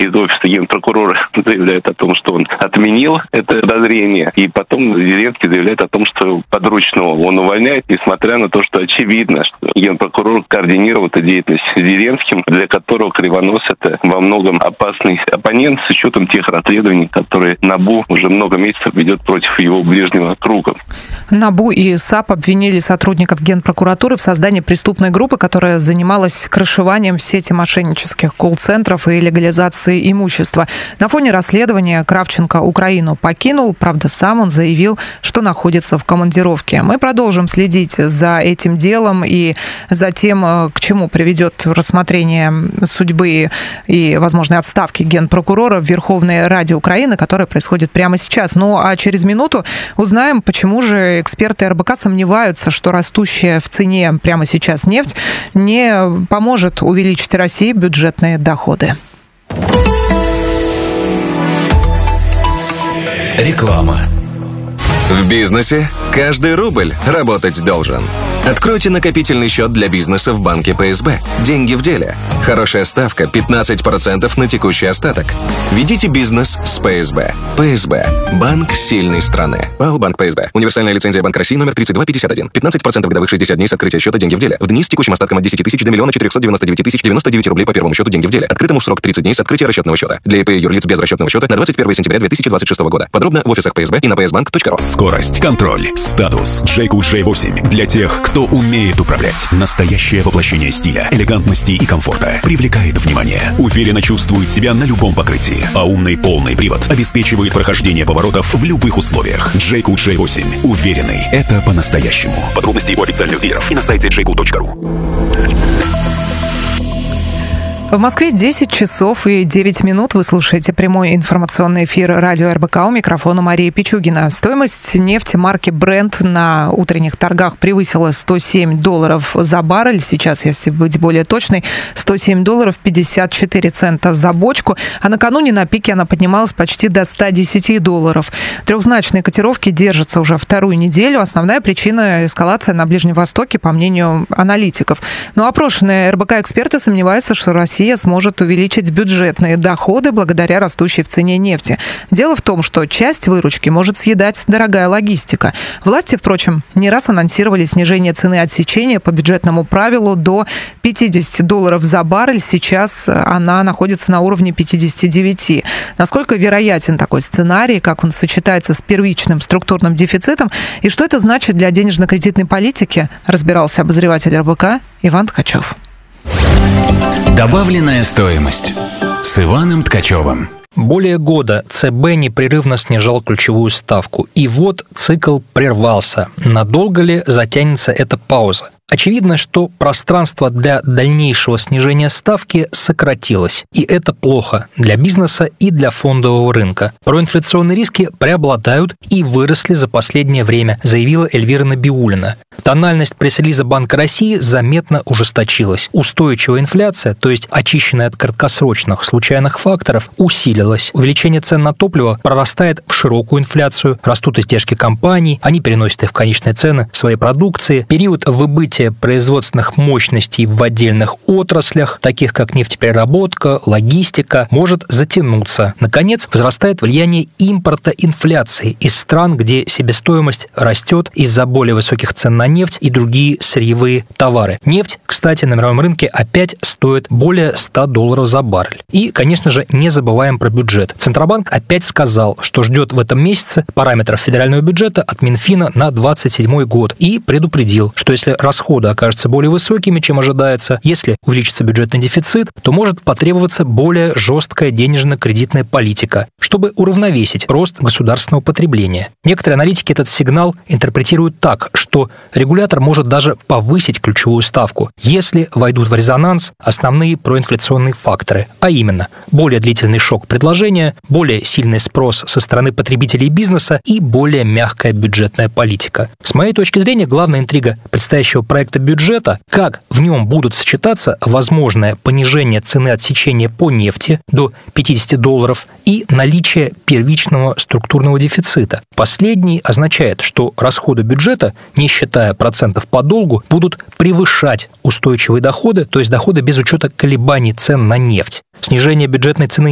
из офиса генпрокурора заявляют о том, что он отменил это подозрение, и потом Зеленский заявляет о том, что подручного он увольняет, несмотря на то, что очевидно, что генпрокурор координировал эту деятельность с Зеленским, для которого Кривонос — это во многом опасный оппонент с учетом тех расследований, которые НАБУ уже много месяцев ведет против его ближнего круга. НАБУ и САП обвинили сотрудников Генпрокуратуры в создании преступной группы, которая занималась крышеванием в сети мошеннических колл-центров и легализацией имущества. На фоне расследования Кравченко Украину покинул, правда, сам он заявил, что находится в командировке. Мы продолжим следить за этим делом и за тем, к чему приведет рассмотрение судьбы и возможной отставки генпрокурора в Верховной Раде Украины, которая происходит прямо сейчас. Ну а через минуту узнаем, почему же эксперты РБК сомневаются, что растущая в цене прямо сейчас нефть не поможет увеличить России бюджетные доходы. Реклама. В бизнесе каждый рубль работать должен. Откройте накопительный счет для бизнеса в банке ПСБ. Деньги в деле. Хорошая ставка 15% на текущий остаток. Ведите бизнес с ПСБ. ПСБ. Банк сильной страны. ПАО Банк ПСБ. Универсальная лицензия Банк России номер 3251. 15% годовых 60 дней с открытия счета. Деньги в деле. В дни с текущим остатком от 10 тысяч до 1 499 099 рублей по первому счету. Деньги в деле. Открытому в срок 30 дней с открытия расчетного счета. Для ИП и юрлиц без расчетного счета на 21 сентября 2026 года. Подробно в офисах ПСБ и на psbank.ru. Скорость, контроль, статус. Джейку J8 для тех, кто умеет управлять. Настоящее воплощение стиля, элегантности и комфорта. Привлекает внимание. Уверенно чувствует себя на любом покрытии. А умный полный привод обеспечивает прохождение поворотов в любых условиях. Джейку J8. Уверенный. Это по-настоящему. Подробности у официальных дилеров и на сайте jayco.ru. В Москве 10 часов и 9 минут. Вы слушаете прямой информационный эфир радио РБК. У микрофона Мария Пичугина. Стоимость нефти марки Brent на утренних торгах превысила $107 за баррель. Сейчас, если быть более точной, $107.54 за бочку. А накануне на пике она поднималась почти до $110. Трехзначные котировки держатся уже вторую неделю. Основная причина — эскалация на Ближнем Востоке, по мнению аналитиков. Но опрошенные РБК-эксперты сомневаются, что Россия сможет увеличить бюджетные доходы благодаря растущей в цене нефти. Дело в том, что часть выручки может съедать дорогая логистика. Власти, впрочем, не раз анонсировали снижение цены отсечения по бюджетному правилу до $50 за баррель. Сейчас она находится на уровне 59. Насколько вероятен такой сценарий, как он сочетается с первичным структурным дефицитом и что это значит для денежно-кредитной политики, разбирался обозреватель РБК Иван Ткачев. Добавленная стоимость с Иваном Ткачевым. Более года ЦБ непрерывно снижал ключевую ставку. И вот цикл прервался. Надолго ли затянется эта пауза? Очевидно, что пространство для дальнейшего снижения ставки сократилось. И это плохо для бизнеса и для фондового рынка. Проинфляционные риски преобладают и выросли за последнее время, заявила Эльвира Набиуллина. Тональность пресс-релиза Банка России заметно ужесточилась. Устойчивая инфляция, то есть очищенная от краткосрочных случайных факторов, усилилась. Увеличение цен на топливо прорастает в широкую инфляцию, растут издержки компаний, они переносят их в конечные цены своей продукции. Период выбытия производственных мощностей в отдельных отраслях, таких как нефтепереработка, логистика, может затянуться. Наконец, возрастает влияние импорта инфляции из стран, где себестоимость растет из-за более высоких цен на нефть и другие сырьевые товары. Нефть, кстати, на мировом рынке опять стоит более $100 за баррель. И, конечно же, не забываем про бюджет. Центробанк опять сказал, что ждет в этом месяце параметров федерального бюджета от Минфина на 2027 год и предупредил, что если расходы окажутся более высокими, чем ожидается, если увеличится бюджетный дефицит, то может потребоваться более жесткая денежно-кредитная политика, чтобы уравновесить рост государственного потребления. Некоторые аналитики этот сигнал интерпретируют так, что регулятор может даже повысить ключевую ставку, если войдут в резонанс основные проинфляционные факторы, а именно более длительный шок предложения, более сильный спрос со стороны потребителей и бизнеса и более мягкая бюджетная политика. С моей точки зрения, главная интрига предстоящего проекта бюджета, как в нем будут сочетаться возможное понижение цены отсечения по нефти до $50 и наличие первичного структурного дефицита. Последний означает, что расходы бюджета, не считая процентов по долгу, будут превышать устойчивые доходы, то есть доходы без учета колебаний цен на нефть. Снижение бюджетной цены